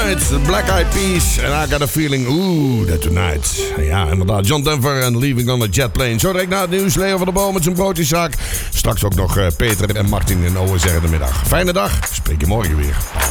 Tonight, the Black Eyed Peas. En I got a feeling, that tonight. Ja, inderdaad. John Denver en Leaving on a Jet Plane. Zo direct na het nieuws. Leo van der Boom met zijn broodjeszaak. Straks ook nog Peter en Martin in OSR in de middag. Fijne dag. Spreek je morgen weer.